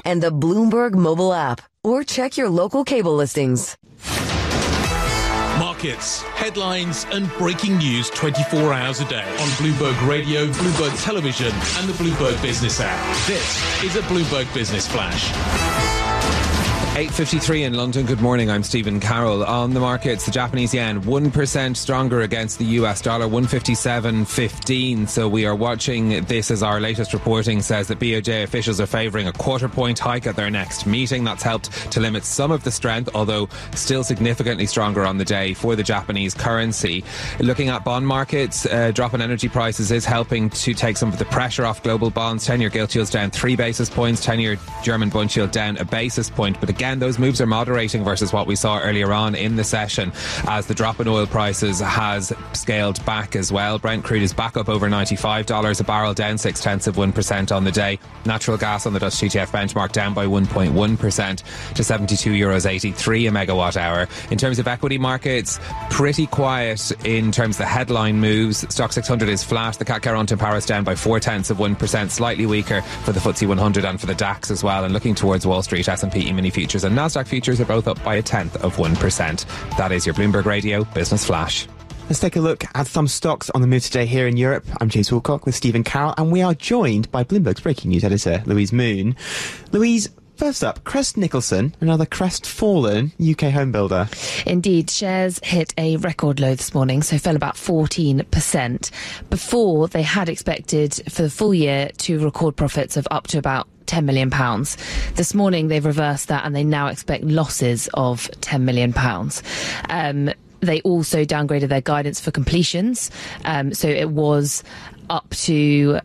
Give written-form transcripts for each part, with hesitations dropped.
and the Bloomberg mobile app, or check your local cable listings. Markets, headlines and breaking news 24 hours a day on Bloomberg Radio, Bloomberg Television and the Bloomberg Business app. This is a Bloomberg Business Flash. 8:53 in London. Good morning, I'm Stephen Carroll. On the markets, the Japanese yen 1% stronger against the US dollar, 157.15. So we are watching this as our latest reporting says that BOJ officials are favouring a quarter-point hike at their next meeting. That's helped to limit some of the strength, although still significantly stronger on the day for the Japanese currency. Looking at bond markets, drop in energy prices is helping to take some of the pressure off global bonds. 10-year gilt yields down 3 basis points, 10-year German bund yield down a basis point. But again, those moves are moderating versus what we saw earlier on in the session as the drop in oil prices has scaled back as well. Brent crude is back up over $95 a barrel, down 0.6% on the day. Natural gas on the Dutch TTF benchmark down by 1.1% to €72.83 a megawatt hour. In terms of equity markets, pretty quiet in terms of the headline moves. Stock 600 is flat. The CAC 40 in Paris down by 0.4%, slightly weaker for the FTSE 100 and for the DAX as well. And looking towards Wall Street, S&P E-mini futures and Nasdaq futures are both up by 0.1%. That is your Bloomberg Radio Business Flash. Let's take a look at some stocks on the move today here in Europe. I'm James Wilcock with Stephen Carroll, and we are joined by Bloomberg's breaking news editor, Louise Moon. Louise, first up, Crest Nicholson, another crestfallen UK home builder. Indeed, shares hit a record low this morning, so fell about 14%. Before, they had expected for the full year to record profits of up to about £10 million. This morning, they've reversed that and they now expect losses of £10 million. They also downgraded their guidance for completions. So it was up to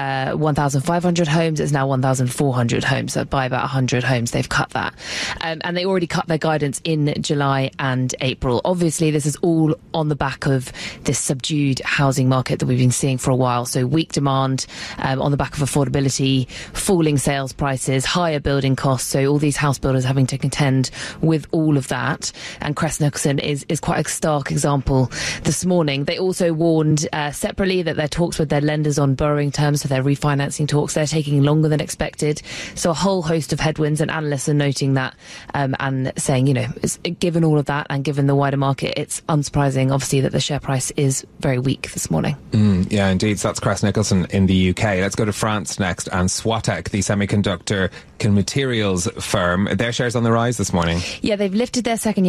1,500 homes. It's now 1,400 homes. So by about 100 homes, they've cut that. And they already cut their guidance in July and April. Obviously, this is all on the back of this subdued housing market that we've been seeing for a while. So weak demand on the back of affordability, falling sales prices, higher building costs. So all these house builders having to contend with all of that. And Crest Nicholson is quite a stark example this morning. They also warned separately that their talks with their lenders on borrowing terms, so their refinancing talks, they're taking longer than expected. So a whole host of headwinds, and analysts are noting that and saying, given all of that and given the wider market, it's unsurprising, obviously, that the share price is very weak this morning. Yeah, indeed. So that's Crest Nicholson in the UK. Let's go to France next, and Swatec, the semiconductor materials firm, their shares on the rise this morning. Yeah, they've lifted their second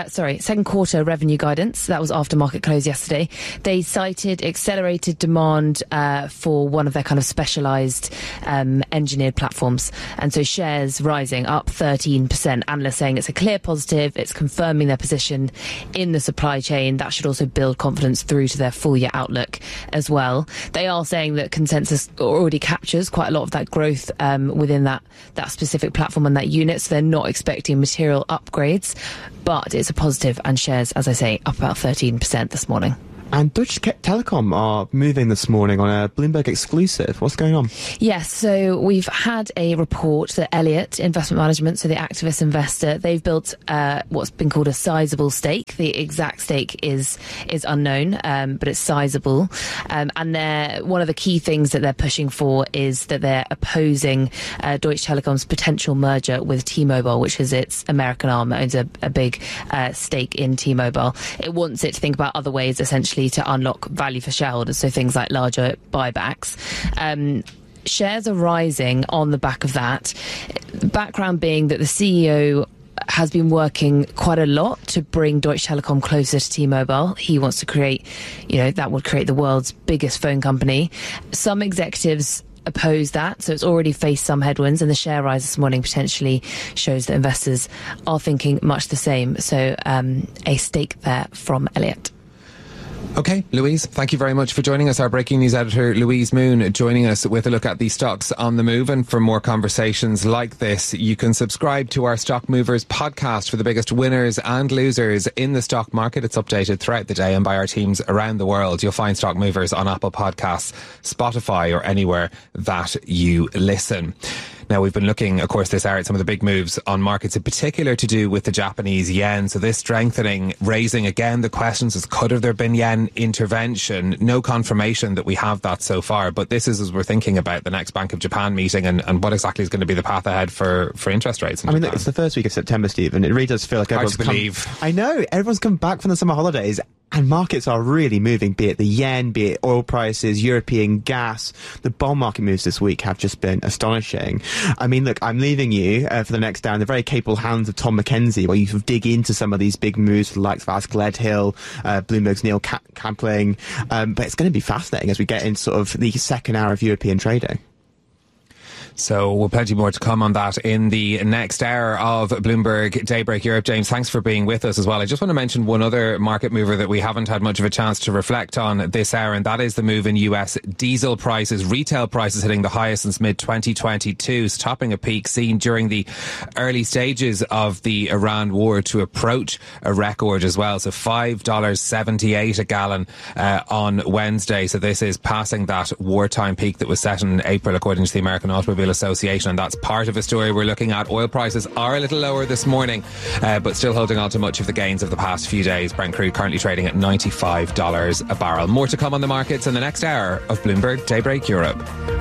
quarter revenue guidance. That was after market close yesterday. They cited accelerated demand for one of their kind of specialised engineered platforms. And so shares rising up 13%. Analysts saying it's a clear positive. It's confirming their position in the supply chain. That should also build confidence through to their full year outlook as well. They are saying that consensus already captures quite a lot of that growth within that specific platform and that unit. So they're not expecting material upgrades, but it's a positive, and shares, as I say, up about 13% this morning. And Deutsche Telekom are moving this morning on a Bloomberg exclusive. What's going on? Yes, so we've had a report that Elliott Investment Management, so the activist investor, they've built what's been called a sizable stake. The exact stake is unknown, but it's sizable. And one of the key things that they're pushing for is that they're opposing Deutsche Telekom's potential merger with T-Mobile, which is its American arm that owns a big stake in T-Mobile. It wants it to think about other ways, essentially, to unlock value for shareholders, so things like larger buybacks. Shares are rising on the back of that. Background being that the CEO has been working quite a lot to bring Deutsche Telekom closer to T-Mobile. He wants to create, that would create the world's biggest phone company. Some executives oppose that, so it's already faced some headwinds, and the share rise this morning potentially shows that investors are thinking much the same. So a stake there from Elliott. Okay, Louise, thank you very much for joining us. Our breaking news editor, Louise Moon, joining us with a look at the stocks on the move. And for more conversations like this, you can subscribe to our Stock Movers podcast for the biggest winners and losers in the stock market. It's updated throughout the day and by our teams around the world. You'll find Stock Movers on Apple Podcasts, Spotify, or anywhere that you listen. Now, we've been looking, of course, this hour at some of the big moves on markets, in particular to do with the Japanese yen. So this strengthening, raising again the questions as could have there been yen intervention? No confirmation that we have that so far, but this is as we're thinking about the next Bank of Japan meeting and what exactly is going to be the path ahead for interest rates in Japan. It's the first week of September, Steve, and it really does feel like everyone's I know, everyone's come back from the summer holidays. And markets are really moving, be it the yen, be it oil prices, European gas. The bond market moves this week have just been astonishing. I mean, look, I'm leaving you for the next hour in the very capable hands of Tom McKenzie, where you sort of dig into some of these big moves for the likes of Ask Gledhill, Bloomberg's Neil Kapling. But it's going to be fascinating as we get into sort of the second hour of European trading. So we'll plenty more to come on that in the next hour of Bloomberg Daybreak Europe. James, thanks for being with us as well. I just want to mention one other market mover that we haven't had much of a chance to reflect on this hour, and that is the move in US diesel prices. Retail prices hitting the highest since mid-2022, topping a peak seen during the early stages of the Iran war to approach a record as well. So $5.78 a gallon on Wednesday. So this is passing that wartime peak that was set in April, according to the American Automobile Association, and that's part of a story we're looking at. Oil prices are a little lower this morning, but still holding on to much of the gains of the past few days. Brent crude currently trading at $95 a barrel. More to come on the markets in the next hour of Bloomberg Daybreak Europe.